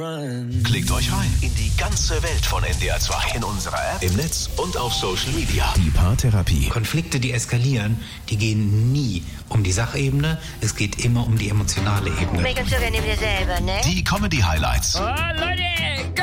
Klickt euch rein in die ganze Welt von NDR 2. In unserer App, im Netz und auf Social Media. Die Paartherapie. Konflikte, die eskalieren, die gehen nie um die Sachebene. Es geht immer um die emotionale Ebene. Make up so gerne wieder selber, ne? Die Comedy-Highlights. Oh, Leute!